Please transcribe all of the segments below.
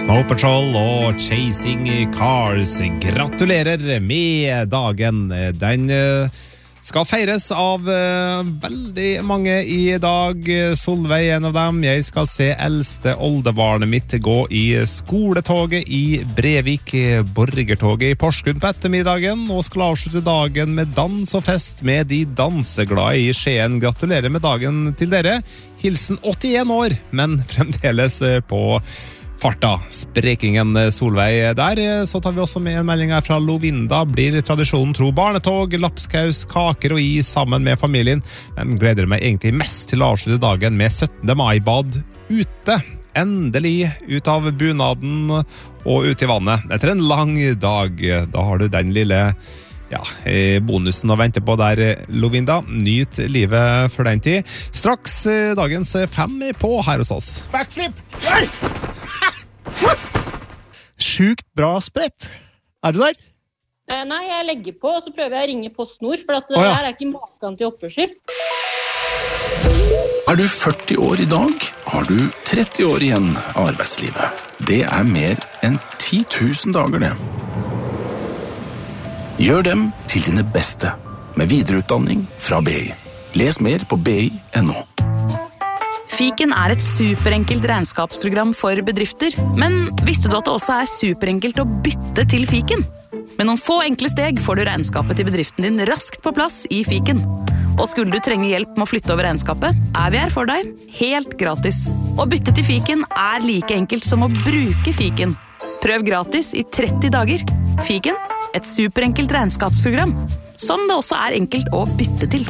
Snow Patrol og Chasing Cars. Gratulerer med dagen. Den skal feires av veldig mange i dag. Solveig er en av dem. Jeg skal se eldste oldebarnet mitt gå i skoletoget i Brevik, borgertoget i Porsgrunn på ettermiddagen, og skal avslutte dagen med dans og fest med de danseglade i Skien. Gratulerer med dagen til dere. Hilsen 81 år, men fremdeles på farta. Sprekingen Solveig der. Så tar vi også med en melding her fra Lovinda. Blir tradisjonen tro barnetog, lapskaus, kaker og is sammen med familien, men gleder meg egentlig mest til å avslutte dagen med 17. mai-bad ute. Endelig ut av bunaden og ut i vannet. Etter en lang dag, da har du den lille bonusen å vente på der, Lovinda. Nyt livet for den tid. Straks dagens 5 på her hos oss. Backflip! Sjukt bra sprett. Er du der? Nei, jeg legger på, og så prøver jeg å ringe PostNord, for at det her er ikke maken til oppførsel. Er du 40 år i dag, har du 30 år igjen av arbeidslivet. Det er mer enn 10 000 dager, det. Gjør dem til dine beste, med videreutdanning fra BI. Les mer på BI.no. Fiken er et superenkelt regnskapsprogram for bedrifter, men visste du at det også er superenkelt å bytte til Fiken? Med noen få enkle steg får du regnskapet til bedriften din raskt på plass i Fiken. Og skulle du trenge hjelp med å flytte over regnskapet, er vi her for deg, helt gratis. Å bytte til Fiken er like enkelt som å bruke Fiken. Prøv gratis i 30 dager. Fiken, et superenkelt regnskapsprogram, som det også er enkelt å bytte til.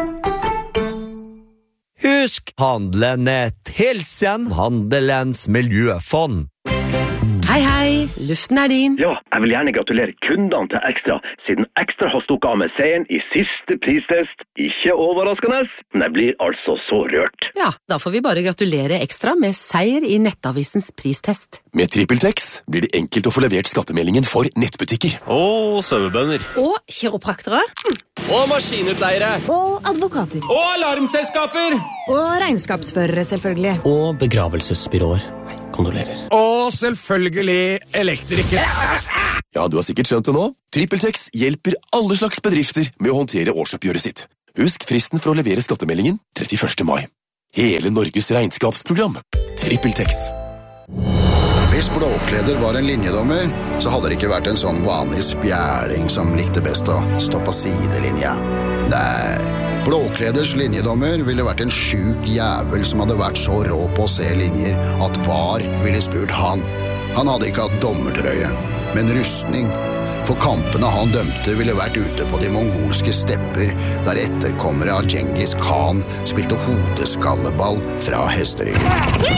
Husk Handlenet, hilsen Handelens miljøfond. Hei, hei, luften er din. Ja, jeg vil gjerne gratulere kundene til Extra, siden Extra har stukket av med seieren i siste pristest. Ikke overraskende, men jeg blir altså så rørt. Ja, da får vi bare gratulere Extra med seier i Nettavisens pristest. Med TrippelTex blir det enkelt å få levert skattemeldingen for nettbutikker. Og sauebønder. Og kiropraktere. Og maskinutleiere. Og advokater. Og alarmselskaper. Og regnskapsførere, selvfølgelig. Og begravelsesbyråer. Kondolerer. Og selvfølgelig elektrikere. Ja, du har sikkert skjønt det nå. TrippelTex hjelper alle slags bedrifter med å håndtere årsoppgjøret sitt. Husk fristen for å levere skattemeldingen 31. mai. Hele Norges regnskapsprogram. TrippelTex. Hvis Blåkleder var en linjedommer, så hadde det ikke vært en sånn vanlig spjæling som likte best å stå på sidelinja. Nei, Blåkleders linjedommer ville vært en sjuk jævel som hadde vært så rå på å se linjer at VAR ville spurt han. Han hadde ikke hatt dommertrøye, men rustning. For kampene han dømte ville vært ute på de mongolske stepper, der etterkommere av Genghis Khan spilte hodeskalleball fra hesteryggen.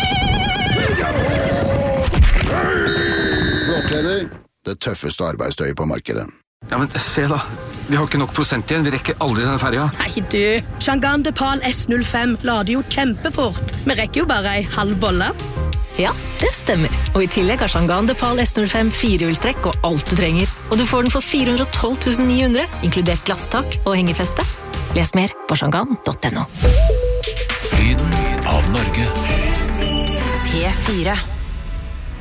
Blåkleder, det tøffeste arbeidstøyet på markedet. Ja, men se da. Vi har ikke nok prosent igjen. Vi rekker aldri den ferja. Nei du, Chang'an Depal S05 lader jo kjempefort. Vi rekker jo bare en halv bolle. Ja, det stemmer. Og i tillegg har Chang'an Depal S05 firehjulstrekk og alt du trenger. Og du får den for 412 900, inkludert glasstak og hengefeste. Les mer på chang'an.no. Lyden av Norge. P4